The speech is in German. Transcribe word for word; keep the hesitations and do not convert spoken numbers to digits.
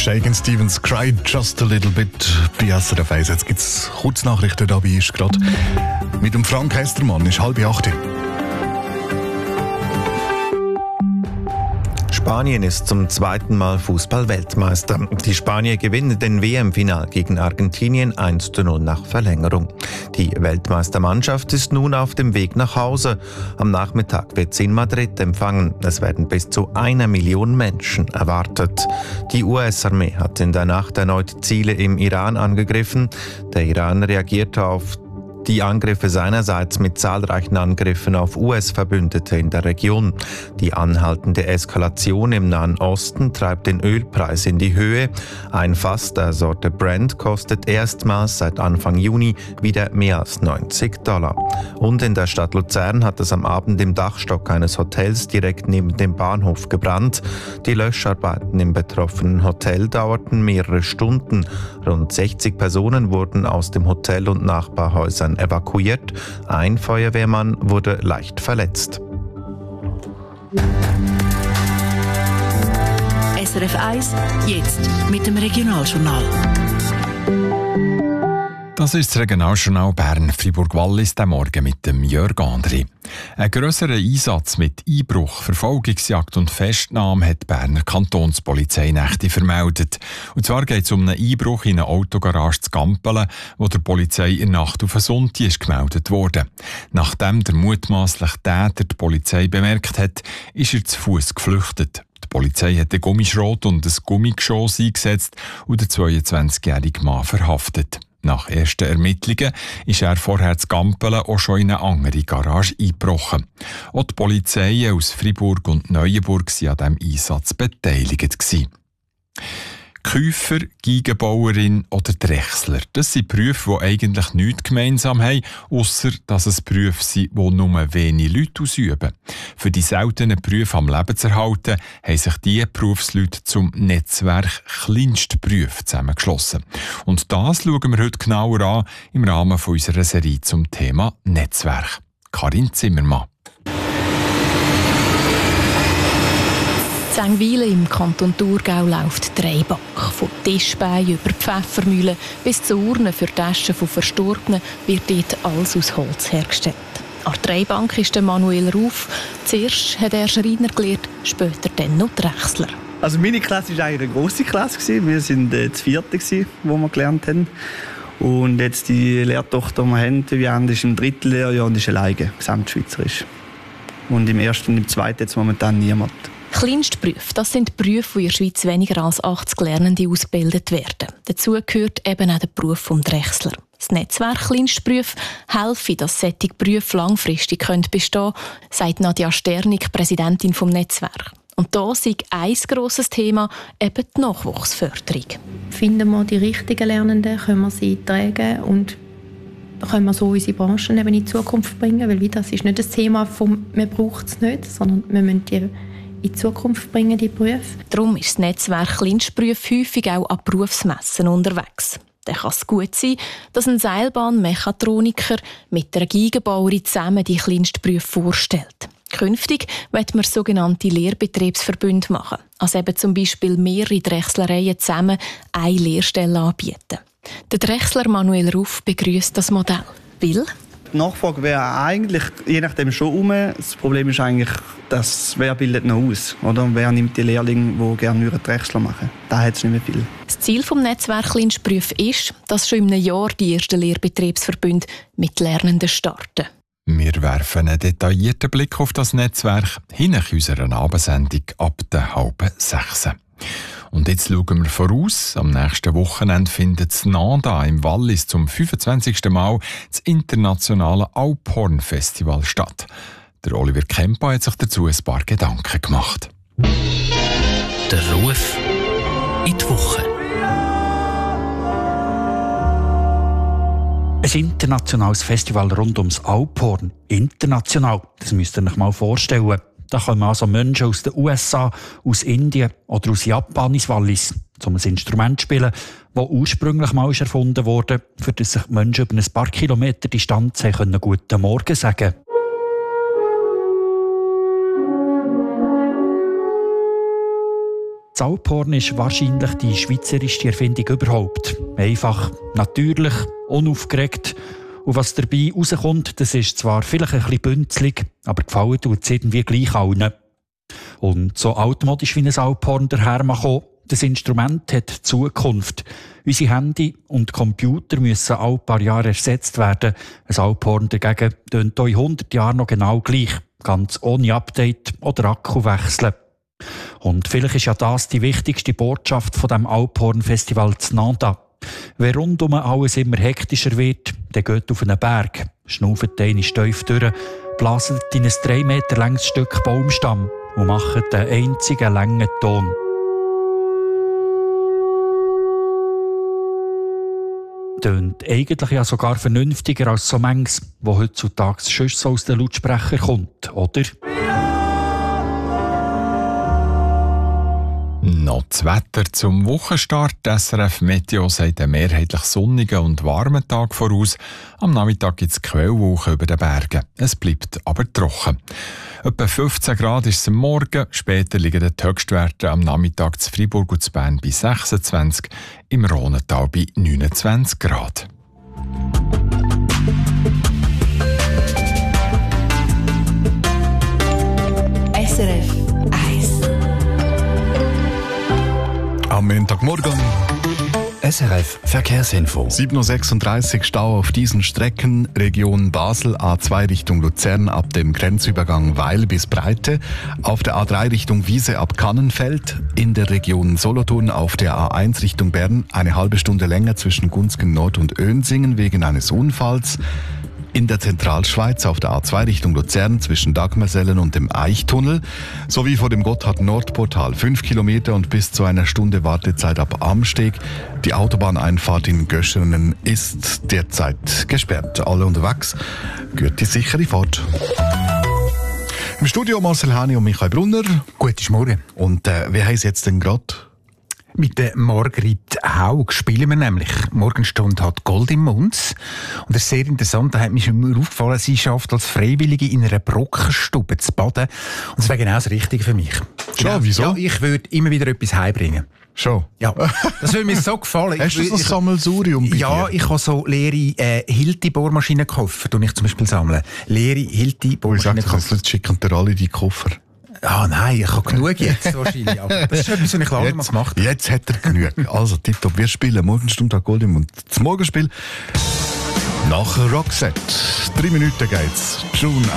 Shakin' Stevens, Cry Just a Little Bit bei S R F eins. Jetzt gibt es Kurznachrichten, dabei ist gerade mit dem Frank Hestermann, ist halb acht. Spanien ist zum zweiten Mal Fußball-Weltmeister. Die Spanier gewinnen den W M-Final gegen Argentinien eins zu null nach Verlängerung. Die Weltmeistermannschaft ist nun auf dem Weg nach Hause. Am Nachmittag wird sie in Madrid empfangen. Es werden bis zu einer Million Menschen erwartet. Die U S-Armee hat in der Nacht erneut Ziele im Iran angegriffen. Der Iran reagierte auf die Angriffe seinerseits mit zahlreichen Angriffen auf U S-Verbündete in der Region. Die anhaltende Eskalation im Nahen Osten treibt den Ölpreis in die Höhe. Ein Fass der Sorte Brent kostet erstmals seit Anfang Juni wieder mehr als neunzig Dollar. Und in der Stadt Luzern hat es am Abend im Dachstock eines Hotels direkt neben dem Bahnhof gebrannt. Die Löscharbeiten im betroffenen Hotel dauerten mehrere Stunden. Rund sechzig Personen wurden aus dem Hotel und Nachbarhäusern evakuiert. Ein Feuerwehrmann wurde leicht verletzt. S R F eins, jetzt mit dem Regionaljournal. Das ist das Regionaljournal Bern Fribourg-Wallis, der Morgen mit dem Jörg Andri. Ein grösserer Einsatz mit Einbruch, Verfolgungsjagd und Festnahme hat die Berner Kantonspolizei Nächte vermeldet. Und zwar geht es um einen Einbruch in eine Autogarage zu Gampelen, wo der Polizei in der Nacht auf einen Sonntag ist gemeldet wurde. Nachdem der mutmaßliche Täter die Polizei bemerkt hat, ist er zu Fuß geflüchtet. Die Polizei hat einen Gummischrot und ein Gummigeschoss eingesetzt und den zweiundzwanzigjährigen Mann verhaftet. Nach ersten Ermittlungen ist er vorher zu Gampelen auch schon in eine andere Garage eingebrochen. Auch die Polizei aus Fribourg und Neuenburg waren an diesem Einsatz beteiligt. Käufer, Geigenbauerin oder Drechsler. Das sind Berufe, die eigentlich nichts gemeinsam haben, ausser dass es Berufe sind, die nur wenige Leute ausüben. Für die seltenen Berufe am Leben zu erhalten, haben sich diese Berufsleute zum Netzwerk Kleinstberufe zusammengeschlossen. Und das schauen wir heute genauer an im Rahmen unserer Serie zum Thema Netzwerk. Karin Zimmermann. In Zengwilen im Kanton Thurgau läuft die Drehbank. Von Tischbeinen über Pfeffermühlen bis zu Urnen für Taschen von Verstorbenen wird dort alles aus Holz hergestellt. An der Drehbank ist der Manuel Ruf. Zuerst hat er Schreiner gelernt, später dann noch Drechsler. Also meine Klasse war eigentlich eine grosse Klasse. Wir waren äh, das Vierte, wo wir gelernt haben. Und jetzt die Lehrtochter, die wir haben, Viviane, ist im dritten Lehrjahr und ist alleine, gesamtschweizerisch. Und im ersten und im zweiten jetzt momentan niemand. Kleinstberufe, das sind Berufe, wo in der Schweiz weniger als achtzig Lernende ausgebildet werden. Dazu gehört eben auch der Beruf des Drechsler. Das Netzwerk Kleinstberufe helfe, dass solche Berufe langfristig bestehen können, sagt Nadja Sternig, Präsidentin des Netzwerks. Und da ist ein grosses Thema eben die Nachwuchsförderung. Finden wir die richtigen Lernenden, können wir sie tragen und können wir so unsere Branchen eben in die Zukunft bringen, weil das ist nicht das Thema von «man braucht es nicht», sondern wir müssen die in die Zukunft bringen, die Berufe. Darum ist das Netzwerk Kleinstberufe häufig auch an Berufsmessen unterwegs. Dann kann es gut sein, dass ein Seilbahnmechatroniker mit einer Geigenbauerin zusammen die Kleinstberufe vorstellt. Künftig wird man sogenannte Lehrbetriebsverbünde machen, also eben zum Beispiel mehrere Drechslereien zusammen eine Lehrstelle anbieten. Der Drechsler Manuel Ruf begrüßt das Modell, weil die Nachfrage wäre eigentlich je nachdem schon um. Das Problem ist eigentlich, dass wer bildet noch aus, oder? Wer nimmt die Lehrlinge, die gerne Drechsler machen? Da hat es nicht mehr viel. Das Ziel des Netzwerks Kleinstberufe ist, dass schon in einem Jahr die ersten Lehrbetriebsverbünde mit Lernenden starten. Wir werfen einen detaillierten Blick auf das Netzwerk hin in unserer Abendsendung ab der halben sechs. Und jetzt schauen wir voraus. Am nächsten Wochenende findet das Nanda im Wallis zum fünfundzwanzigsten Mal das internationale Alphorn-Festival statt. Der Oliver Kempa hat sich dazu ein paar Gedanken gemacht. Der Ruf in die Woche. Ein internationales Festival rund ums Alphorn. International, das müsst ihr euch mal vorstellen. Da kommen also Menschen aus den U S A, aus Indien oder aus Japan ins Wallis, um ein Instrument zu spielen, das ursprünglich mal erfunden wurde, für das sich Menschen über ein paar Kilometer Distanz können «Guten Morgen» sagen. Das Alphorn ist wahrscheinlich die schweizerischste Erfindung überhaupt. Einfach, natürlich, unaufgeregt. Und was dabei rauskommt, das ist zwar vielleicht ein bisschen bünzlig, aber gefallen tut es irgendwie gleich allen. Und so altmodisch wie ein Alphorn daherkommen, das Instrument hat Zukunft. Unsere Handy und Computer müssen alle paar Jahre ersetzt werden. Ein Alphorn dagegen tönt in hundert Jahren noch genau gleich. Ganz ohne Update oder Akku wechseln. Und vielleicht ist ja das die wichtigste Botschaft von dem Alphorn-Festival zu Nantes. Wer rundum alles immer hektischer wird, der geht auf einen Berg, schnauft einen Steuf durch, blaset in ein drei Meter langes Stück Baumstamm und macht einen einzigen langen Ton. Tönt eigentlich ja sogar vernünftiger als so manches, wo heutzutage schon so aus den Lautsprechern kommt, oder? Noch das Wetter zum Wochenstart. Die S R F Meteo sagt einen mehrheitlich sonnigen und warmen Tag voraus. Am Nachmittag gibt es Quellwolken über den Bergen. Es bleibt aber trocken. Etwa fünfzehn Grad ist es am Morgen. Später liegen die Höchstwerte am Nachmittag zu Freiburg und zu Bern bei sechsundzwanzig, im Rhonental bei neunundzwanzig Grad. S R F eins. Am Montagmorgen. S R F Verkehrsinfo. sieben Uhr sechsunddreißig Stau auf diesen Strecken. Region Basel, A zwei Richtung Luzern ab dem Grenzübergang Weil bis Breite. Auf der A drei Richtung Wiese ab Kannenfeld. In der Region Solothurn auf der A eins Richtung Bern eine halbe Stunde länger zwischen Gunzgen Nord und Önsingen wegen eines Unfalls. In der Zentralschweiz auf der A zwei Richtung Luzern zwischen Dagmersellen und dem Eichtunnel sowie vor dem Gotthard-Nord-Portal fünf Kilometer und bis zu einer Stunde Wartezeit ab Amsteg. Die Autobahneinfahrt in Göschenen ist derzeit gesperrt. Alle unterwegs, gehört die sichere Fahrt. Im Studio Marcel Hani und Michael Brunner. Guten Morgen. Und äh, wie heisst jetzt denn gerade? Mit der Margrit Haug spielen wir nämlich. Morgenstunde hat Gold im Mund. Und das ist sehr interessant. Da hat mir schon aufgefallen, sie schafft als Freiwillige in einer Brockenstube zu baden. Und das wäre genau das Richtige für mich. Schon, genau. wieso? Ja, ich würde immer wieder etwas heimbringen. Schon? Ja, das würde mir so gefallen. Hast du so ein Sammelsurium bei Ja, dir? ich habe so leere äh, Hilti-Bohrmaschinen gekauft, die ich zum Beispiel sammle. Leere Hilti-Bohrmaschinen gekauft. Jetzt schicken dir alle die Koffer. Ah nein, ich habe genug jetzt wahrscheinlich. Aber das ist etwas, was ich lange mal gemacht habe. Jetzt hat er genug. Also tipptopp, wir spielen Morgenstunde hat Gold im Mund. Das Morgenspiel nach Roxette. Drei Minuten geht's. June